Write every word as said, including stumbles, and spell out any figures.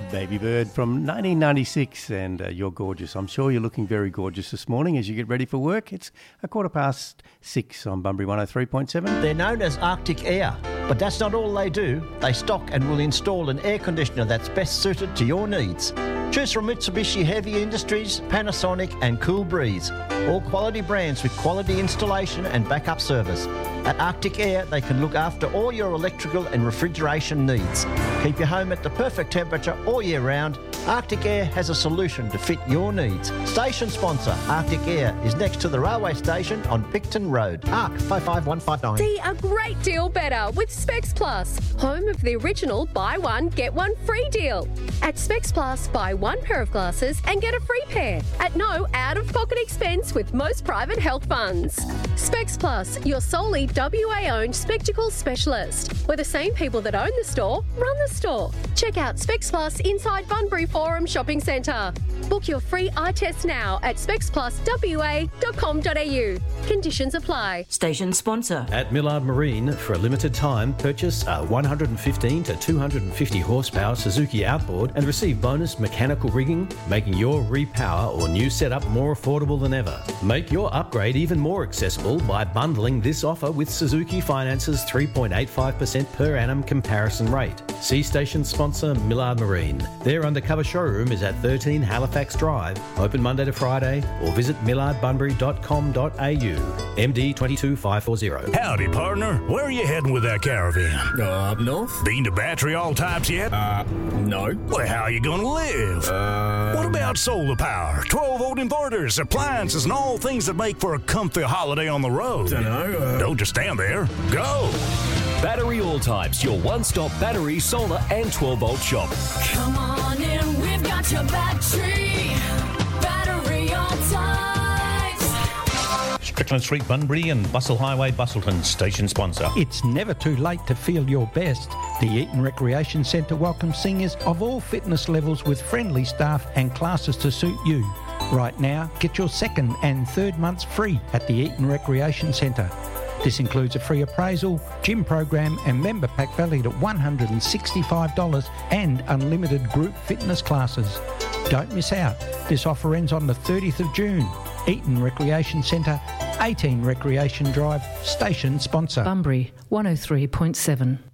Baby Bird from nineteen ninety-six, and uh, you're gorgeous. I'm sure you're looking very gorgeous this morning as you get ready for work. It's a quarter past six on Bunbury one oh three point seven. They're known as Arctic Air, but that's not all they do. They stock and will install an air conditioner that's best suited to your needs. Choose from Mitsubishi Heavy Industries, Panasonic and Cool Breeze. All quality brands with quality installation and backup service. At Arctic Air, they can look after all your electrical and refrigeration needs. Keep your home at the perfect temperature all year round. Arctic Air has a solution to fit your needs. Station sponsor Arctic Air is next to the railway station on Picton Road. A R C five five one five nine. See a great deal better with Specs Plus, home of the original buy one, get one free deal. At Specs Plus, buy one pair of glasses and get a free pair at no out-of-pocket expense with most private health funds. Specs Plus, your solely W A-owned spectacles specialist, where the same people that own the store run the store. Check out Specs Plus inside Bunbury Forum Shopping Centre. Book your free eye test now at specs plus w a dot com dot a u. Conditions apply. Station sponsor. At Millard Marine, for a limited time, purchase a one hundred fifteen to two hundred fifty horsepower Suzuki outboard and receive bonus mechanical rigging, making your repower or new setup more affordable than ever. Make your upgrade even more accessible by bundling this offer with Suzuki Finance's three point eight five percent per annum comparison rate. See station sponsor Millard Marine. Their undercover showroom is at thirteen Halifax Drive, open Monday to Friday, or visit millard bunbury dot com dot a u. M D two two five four zero. Howdy, partner. Where are you heading with that caravan? Uh, up north. Been to Battery All Types yet? Uh, no. Well, how are you going to live? Uh... What about solar power, twelve volt inverters, appliances, and all things that make for a comfy holiday on the road? Dunno. Uh... Don't just stand there. Go! Battery All Types, your one-stop battery, solar and twelve volt shop. Come on in, we've got your battery. Battery All Types. Strickland Street, Bunbury and Bustle Highway, Bustleton, station sponsor. It's never too late to feel your best. The Eaton Recreation Centre welcomes seniors of all fitness levels with friendly staff and classes to suit you. Right now, get your second and third months free at the Eaton Recreation Centre. This includes a free appraisal, gym program and member pack valued at one hundred sixty-five dollars and unlimited group fitness classes. Don't miss out. This offer ends on the thirtieth of June. Eaton Recreation Centre, eighteen Recreation Drive, station sponsor. Bunbury one oh three point seven.